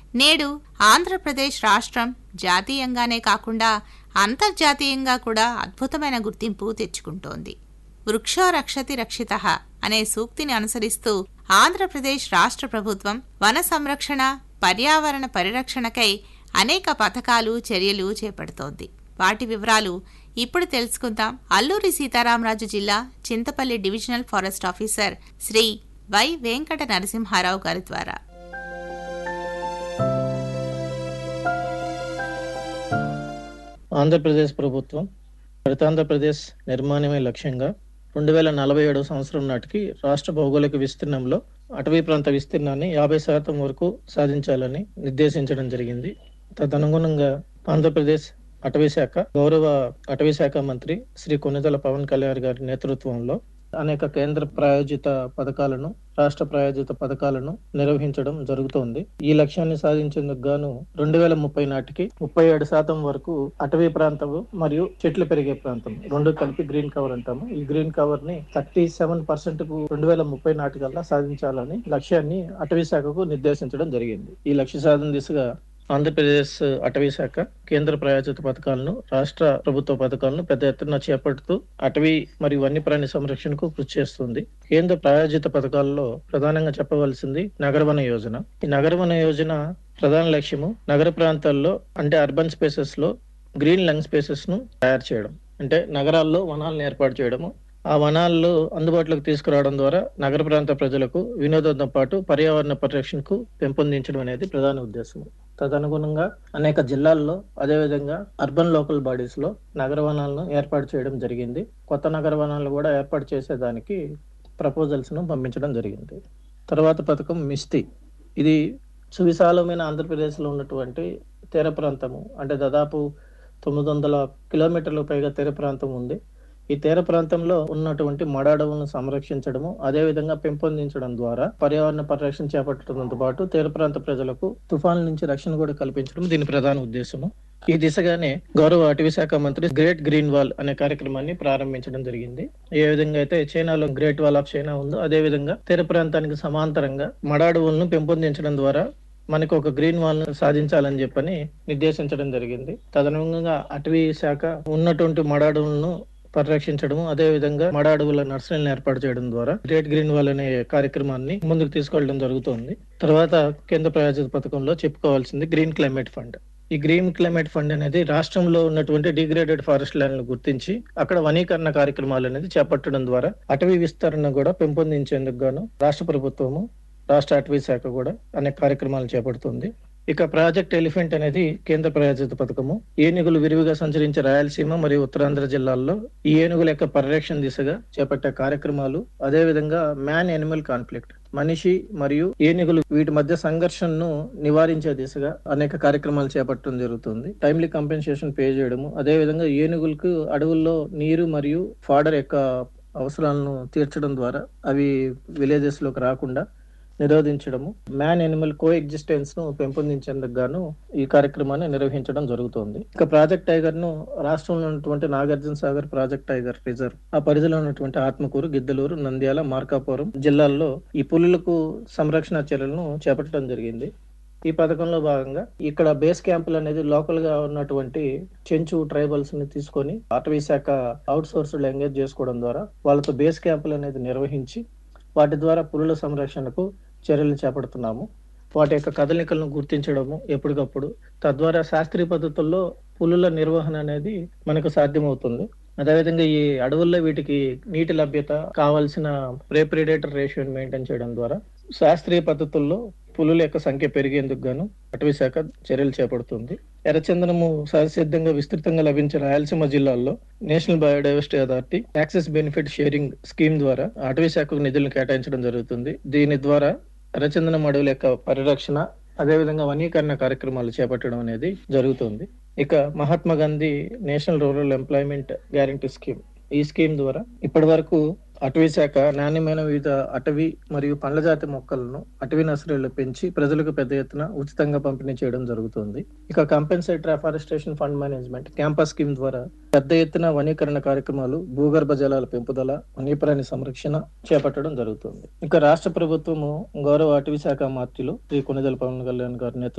నేడు ఆంధ్రప్రదేశ్ రాష్ట్రం జాతీయంగానే కాకుండా అంతర్జాతీయంగా కూడా అద్భుతమైన గుర్తింపు తెచ్చుకుంటోంది. వృక్షో రక్షతి రక్షితః అనే సూక్తిని అనుసరిస్తూ ఆంధ్రప్రదేశ్ రాష్ట్ర ప్రభుత్వం వన సంరక్షణ, పర్యావరణ పరిరక్షణకై అనేక పథకాలు, చర్యలు చేపడుతోంది. వాటి వివరాలు ఇప్పుడు తెలుసుకుందాం. అల్లూరి సీతారామరాజు జిల్లా Chintapalli divisional forest officer Shri why Venkata Narasimha Rao గారి ద్వారా. ఆంధ్రప్రదేశ్ ప్రభుత్వం హరితాంధ్రప్రదేశ్ నిర్మాణమే లక్ష్యంగా 2047 సంవత్సరం నాటికి రాష్ట్ర భౌగోళిక విస్తీర్ణంలో అటవీ ప్రాంత విస్తీర్ణాన్ని 50% వరకు సాధించాలని నిర్దేశించడం జరిగింది. తదనుగుణంగా ఆంధ్రప్రదేశ్ అటవీ శాఖ గౌరవ అటవీ శాఖ మంత్రి శ్రీ కొణిదెల పవన్ కళ్యాణ్ గారి నేతృత్వంలో అనేక కేంద్ర ప్రాయోజిత పథకాలను, రాష్ట్ర ప్రాయోజిత పథకాలను నిర్వహించడం జరుగుతోంది. ఈ లక్ష్యాన్ని సాధించేందుకు గాను 2030 నాటికి 37% వరకు అటవీ ప్రాంతం మరియు చెట్లు పెరిగే ప్రాంతం రెండు కలిపి గ్రీన్ కవర్ అంటాము. ఈ గ్రీన్ కవర్ ని 37% కు 2030 నాటికల్లా సాధించాలని లక్ష్యాన్ని అటవీ శాఖకు నిర్దేశించడం జరిగింది. ఈ లక్ష్య సాధన దిశగా ఆంధ్రప్రదేశ్ అటవీ శాఖ కేంద్ర ప్రాయోజిత పథకాలను, రాష్ట్ర ప్రభుత్వ పథకాలను పెద్ద ఎత్తున చేపడుతూ అటవీ మరియు వన్యప్రాణి సంరక్షణకు కృషి చేస్తుంది. కేంద్ర ప్రాయోజిత పథకాల్లో ప్రధానంగా చెప్పవలసింది నగరవన యోజన. ఈ నగరవన యోజన ప్రధాన లక్ష్యము నగర ప్రాంతాల్లో అంటే అర్బన్ స్పేసెస్ లో గ్రీన్ లంగ్ స్పేసెస్ ను తయారు చేయడం, అంటే నగరాల్లో వనాలను ఏర్పాటు చేయడము. ఆ వనాల్లో అందుబాటులోకి తీసుకురావడం ద్వారా నగర ప్రాంత ప్రజలకు వినోదంతో పాటు పర్యావరణ పరిరక్షణకు పెంపొందించడం అనేది ప్రధాన ఉద్దేశం. తదనుగుణంగా అనేక జిల్లాల్లో, అదేవిధంగా అర్బన్ లోకల్ బాడీస్ లో నగర వనాలను ఏర్పాటు చేయడం జరిగింది. కొత్త నగర వనాలను కూడా ఏర్పాటు చేసేదానికి ప్రపోజల్స్ ను పంపించడం జరిగింది. తర్వాత పథకం మిస్తి. ఇది సువిశాలమైన ఆంధ్రప్రదేశ్ లో ఉన్నటువంటి తీర ప్రాంతము, అంటే దాదాపు 900 కిలోమీటర్లకు పైగా తీర ప్రాంతం ఉంది. ఈ తీర ప్రాంతంలో ఉన్నటువంటి మడాడవులను సంరక్షించడము, అదేవిధంగా పెంపొందించడం ద్వారా పర్యావరణ పరిరక్షణ చేపట్టడంతో పాటు తీర ప్రాంత ప్రజలకు తుఫాన్ల నుంచి రక్షణ కూడా కల్పించడం దీని ప్రధాన ఉద్దేశము. ఈ దిశగానే గౌరవ అటవీ శాఖ మంత్రి గ్రేట్ గ్రీన్ వాల్ అనే కార్యక్రమాన్ని ప్రారంభించడం జరిగింది. ఏ విధంగా అయితే చైనాలో గ్రేట్ వాల్ ఆఫ్ చైనా ఉందో, అదే విధంగా తీర ప్రాంతానికి సమాంతరంగా మడాడవులను పెంపొందించడం ద్వారా మనకు ఒక గ్రీన్ వాల్ సాధించాలని చెప్పని నిర్దేశించడం జరిగింది. తదనుగుణంగా అటవీ శాఖ ఉన్నటువంటి మడాడవులను పరిరక్షించడం, అదే విధంగా మడ అడవుల నర్సరీలను ఏర్పాటు చేయడం ద్వారా గ్రేట్ గ్రీన్ వాల్ అనే కార్యక్రమాన్ని ముందుకు తీసుకెళ్లడం జరుగుతోంది. తర్వాత కేంద్ర ప్రాయోజిత పథకంలో చెప్పుకోవాల్సింది గ్రీన్ క్లైమేట్ ఫండ్. ఈ గ్రీన్ క్లైమేట్ ఫండ్ అనేది రాష్ట్రంలో ఉన్నటువంటి డిగ్రేడెడ్ ఫారెస్ట్ ల్యాండ్లను గుర్తించి అక్కడ వనీకరణ కార్యక్రమాలు అనేది చేపట్టడం ద్వారా అటవీ విస్తరణ కూడా పెంపొందించేందుకు గాను రాష్ట్ర ప్రభుత్వము, రాష్ట్ర అటవీ శాఖ కూడా అనేక కార్యక్రమాలు చేపడుతుంది. ఇక ప్రాజెక్ట్ ఎలిఫెంట్ అనేది కేంద్ర ప్రాయోజిత పథకము. ఏనుగులు విరివిగా సంచరించే రాయలసీమ మరియు ఉత్తరాంధ్ర జిల్లాల్లో ఈ ఏనుగుల యొక్క పరిరక్షణ దిశగా చేపట్టే కార్యక్రమాలు, అదే విధంగా మ్యాన్ యానిమల్ కాన్ఫ్లిక్ట్, మనిషి మరియు ఏనుగులు వీటి మధ్య సంఘర్షణను నివారించే దిశగా అనేక కార్యక్రమాలు చేపట్టడం జరుగుతుంది. టైమ్లీ కంపెన్సేషన్ పే చేయడము, అదే విధంగా ఏనుగులకు అడవుల్లో నీరు మరియు ఫాడర్ యొక్క అవసరాలను తీర్చడం ద్వారా అవి విలేజెస్ లోకి రాకుండా నిరోధించడము, మ్యాన్ యానిమల్ కో ఎగ్జిస్టెన్స్ ను పెంపొందించేందుకు గాను ఈ కార్యక్రమాన్ని నిర్వహించడం జరుగుతోంది. ఇక ప్రాజెక్ట్ టైగర్ ను రాష్ట్రంలో ఉన్నటువంటి Nagarjuna Sagar project tiger reserve, ఆ పరిధిలో ఉన్నటువంటి ఆత్మకూరు, గిద్దలూరు, నంద్యాల, మార్కాపురం జిల్లాల్లో ఈ పులులకు సంరక్షణ చర్యలను చేపట్టడం జరిగింది. ఈ పథకంలో భాగంగా ఇక్కడ బేస్ క్యాంపులు అనేది లోకల్ గా ఉన్నటువంటి చెంచు ట్రైబల్స్ ని తీసుకొని అటవీ శాఖ అవుట్ సోర్స్డ్ ఎంగేజ్ చేసుకోవడం ద్వారా వాళ్ళతో బేస్ క్యాంపులు అనేది నిర్వహించి వాటి ద్వారా పులుల సంరక్షణకు చర్యలు చేపడుతున్నాము. వాటి యొక్క కదలికలను గుర్తించడము ఎప్పటికప్పుడు, తద్వారా శాస్త్రీయ పద్ధతుల్లో పులుల నిర్వహణ అనేది మనకు సాధ్యమవుతుంది. అదేవిధంగా ఈ అడవుల్లో వీటికి నీటి లభ్యత, కావాల్సిన ప్రే ప్రిడేటర్ రేషియోని మెయింటైన్ చేయడం ద్వారా శాస్త్రీయ పద్ధతుల్లో పులుల యొక్క సంఖ్య పెరిగేందుకు గాను అటవీ శాఖ చర్యలు చేపడుతుంది. ఎర్రచందనము సహజసిద్ధంగా విస్తృతంగా లభించే రాయలసీమ జిల్లాల్లో national biodiversity authority access benefit sharing scheme ద్వారా అటవీ శాఖకు నిధులను కేటాయించడం జరుగుతుంది. దీని ద్వారా ఎర్రచందనం అడవుల యొక్క పరిరక్షణ, అదేవిధంగా వనీకరణ కార్యక్రమాలు చేపట్టడం అనేది జరుగుతుంది. ఇక Mahatma Gandhi national rural employment guarantee scheme, ఈ స్కీమ్ ద్వారా ఇప్పటి వరకు అటవీ శాఖ నాణ్యమైన వివిధ అటవీ మరియు పండ్ల జాతి మొక్కలను అటవీ నర్సరీలు పెంచి ప్రజలకు పెద్ద ఎత్తున ఉచితంగా పంపిణీ చేయడం జరుగుతుంది. ఇక compensatory afforestation fund management campus scheme ద్వారా పెద్ద ఎత్తున వనీకరణ కార్యక్రమాలు, భూగర్భ జలాల పెంపుదల, వన్యప్రాణి సంరక్షణ చేపట్టడం జరుగుతుంది. ఇక రాష్ట్ర ప్రభుత్వము గౌరవ అటవీ శాఖ మంత్రులు శ్రీ కొణిదెల పవన్ కళ్యాణ్ గారి